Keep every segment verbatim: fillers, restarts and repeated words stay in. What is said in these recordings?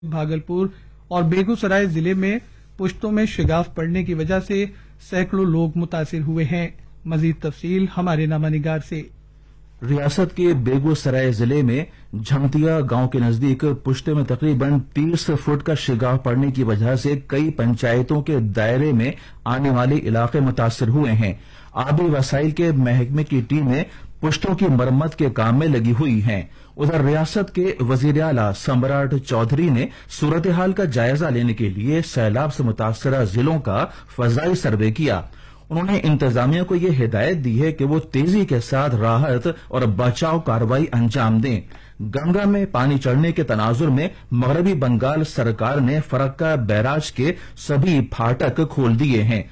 भागलपुर और बेगूसराय जिले में पुश्तों में शिगाफ पड़ने की वजह से सैकड़ों लोग मुतासिर हुए हैं। मजीद तफसील हमारे नामानिगार से। रियासत के बेगूसराय जिले में झमतिया गांव के नजदीक पुश्ते में तकरीबन तीस फुट का शिगाफ पड़ने की वजह से कई पंचायतों के दायरे में आने वाले इलाके मुतासिर हुए हैं। आबी वसाइल के महकमे की टीमें पुश्तों की मरम्मत के काम में लगी हुई हैं। उधर रियासत के वजीर आला सम्राट चौधरी ने सूरत हाल का जायजा लेने के लिए सैलाब से मुतासरा जिलों का फजाई सर्वे किया। उन्होंने इंतजामिया को यह हिदायत दी है कि वो तेजी के साथ राहत और बचाव कार्रवाई अंजाम दें। गंगा में पानी चढ़ने के तनाजुर में मगरबी बंगाल सरकार ने फरक्का बैराज के सभी फाटक खोल दिए हैं।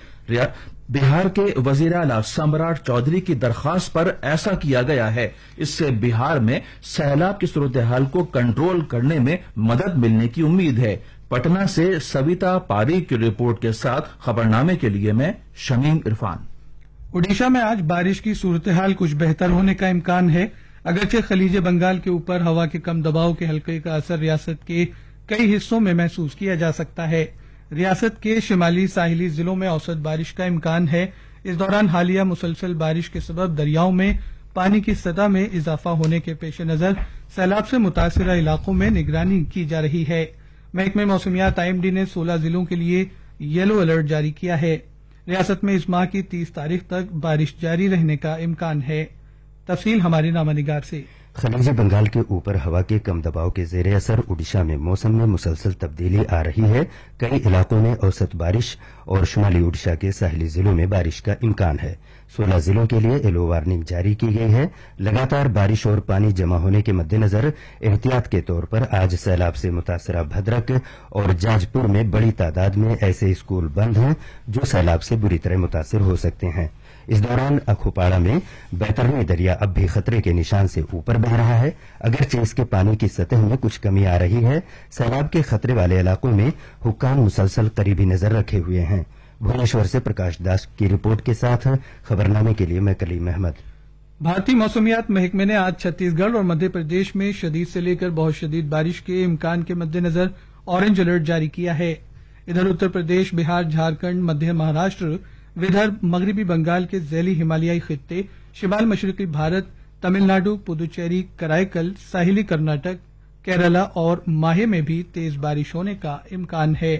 बिहार के वजीर आला सम्राट चौधरी की दरख्वास्त पर ऐसा किया गया है। इससे बिहार में सैलाब की सूरत हाल को कंट्रोल करने में मदद मिलने की उम्मीद है। पटना से सविता पारीक की रिपोर्ट के साथ खबरनामे के लिए मैं शमीम इरफान। ओडिशा में आज बारिश की सूरत हाल कुछ बेहतर होने का इम्कान है। अगरचे खलीज बंगाल के ऊपर हवा के कम दबाव के हल्के का असर रियासत के कई हिस्सों में महसूस किया जा सकता है। रियासत के शिमाली साहिली जिलों में औसत बारिश का इम्कान है। इस दौरान हालिया मुसलसल बारिश के सबब दरियाओं में पानी की सतह में इजाफा होने के पेश नजर सैलाब से मुतासरा इलाकों में निगरानी की जा रही है। महकमे मौसमियात आईएमडी ने सोलह जिलों के लिए येलो अलर्ट जारी किया है। रियासत में इस माह की तीस तारीख तक बारिश जारी रहने का इम्कान है। तफसील हमारे नामानिगार से। खलीज बंगाल के ऊपर हवा के कम दबाव के जेर असर ओडिशा में मौसम में मुसलसल तब्दीली आ रही है। कई इलाकों में औसत बारिश और शुमाली ओडिशा के साहिली जिलों में बारिश का इम्कान है। सोलह जिलों के लिए येलो वार्निंग जारी की गई है। लगातार बारिश और पानी जमा होने के मद्देनजर एहतियात के तौर पर आज सैलाब से मुतासरा भद्रक और जाजपुर में बड़ी तादाद में ऐसे स्कूल बंद हैं जो सैलाब से बुरी तरह मुतासर हो सकते हैं। इस दौरान अखुपाड़ा में बैतरनी दरिया अब भी खतरे के निशान से ऊपर बह रहा है। अगरचे इसके पानी की सतह में कुछ कमी आ रही है। सैलाब के खतरे वाले इलाकों में हुक्काम मुसलसल करीबी नजर रखे हुए हैं। भुवनेश्वर से प्रकाश दास की रिपोर्ट के साथ खबरनामे के लिए मैं कलीम अहमद। भारतीय मौसमियात महकमे ने आज छत्तीसगढ़ और मध्य प्रदेश में शदीद से लेकर बहुत शदीद बारिश के इम्कान के मद्देनजर ऑरेंज अलर्ट जारी किया है। इधर उत्तर प्रदेश, बिहार, झारखंड, मध्य महाराष्ट्र, विदर्भ, मगरबी बंगाल के झैली हिमालयाई खित्ते, शिमाल मशरकी भारत, तमिलनाडु, पुदुचेरी, कराईकल, साहिली कर्नाटक, केरला और माहे में भी तेज बारिश होने का इम्कान है।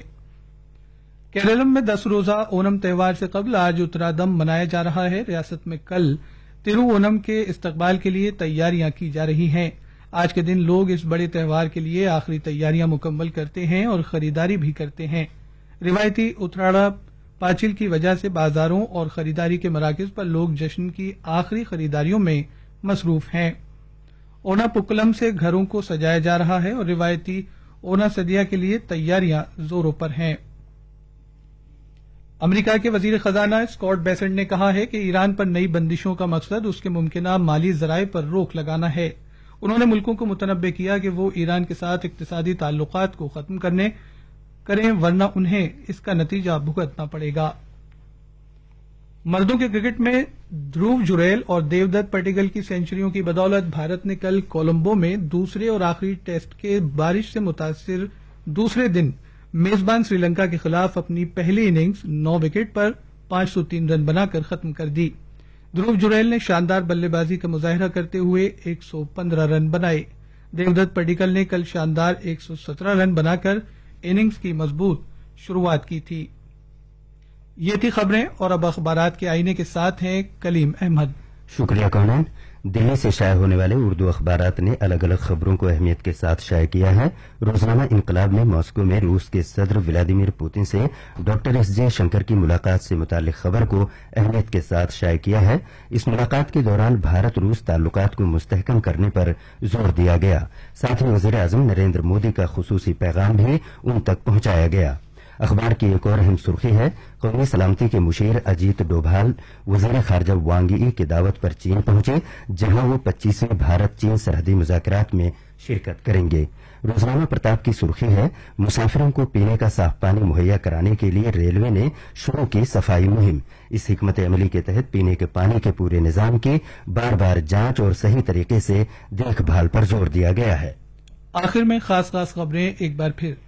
केरलम में दस रोजा ओनम त्योहार से कबल आज उत्तरादम मनाया जा रहा है। रियासत में कल तिरुओनम के इस्तकबाल के लिए तैयारियां की जा रही हैं। आज के दिन लोग इस बड़े त्योहार के लिए आखिरी तैयारियां मुकम्मल करते हैं और खरीदारी भी करते हैं। रिवायती उतराड़ा पाचिल की वजह से बाजारों और खरीदारी के मराकज पर लोग जश्न की आखिरी खरीदारियों में मसरूफ हैं। ओना पुक्कलम से घरों को सजाया जा रहा है और रिवायती ओना सदिया के लिए तैयारियां जोरों पर हैं। अमेरिका के वजीर खजाना स्कॉट बेसेंट ने कहा है कि ईरान पर नई बंदिशों का मकसद उसके मुमकिना माली जराए पर रोक लगाना है। उन्होंने मुल्कों को मुतनब्बे किया कि वो ईरान के साथ इक्तिसादी ताल्लुकात को खत्म करने करें वरना उन्हें इसका नतीजा भुगतना पड़ेगा। मर्दों के क्रिकेट में ध्रुव जुरैल और देवदत्त पटिगल की सेंचुरियों की बदौलत भारत ने कल कोलंबो में दूसरे और आखिरी टेस्ट के बारिश से मुतासिर दूसरे दिन मेजबान श्रीलंका के खिलाफ अपनी पहली इनिंग्स नौ विकेट पर पांच सौ तीन रन बनाकर खत्म कर दी। ध्रुव जुरैल ने शानदार बल्लेबाजी का मुजाहिरा करते हुए एक सौ पंद्रह रन बनाए। देवदत्त पटिगल ने कल शानदार एक सौ सत्रह रन बनाकर इनिंग्स की मजबूत शुरुआत की थी। ये थी खबरें और अब अखबारात के आईने के साथ हैं कलीम अहमद। शुक्रिया कौनैन। दिल्ली से शाये होने वाले उर्दू अखबारात ने अलग अलग खबरों को अहमियत के साथ शाये किया है। रोजनामा इनकलाब ने मॉस्को में रूस के सदर व्लादिमीर पुतिन से डॉक्टर एस जे शंकर की मुलाकात से मुतालिक खबर को अहमियत के साथ शाये किया है। इस मुलाकात के दौरान भारत रूस ताल्लुकात को मुस्तहकम करने पर जोर दिया गया। साथ ही वजीर आजम नरेंद्र मोदी का खुसूसी पैगाम भी उन तक पहुंचाया गया। अखबार की एक और अहम सुर्खी है कौमी सलामती के मुशीर अजीत डोभाल वजीर खारजा वांग यी की दावत पर चीन पहुंचे, जहां वो पच्चीसवें भारत चीन सरहदी मुज़ाकरात में शिरकत करेंगे। रोजनामा प्रताप की सुर्खी है मुसाफिरों को पीने का साफ पानी मुहैया कराने के लिए रेलवे ने शुरू की सफाई मुहिम। इस हिकमत अमली के तहत पीने के पानी के पूरे निजाम की बार बार जांच और सही तरीके से देखभाल पर जोर दिया गया है। आखिर में खास खास खबरें एक बार फिर।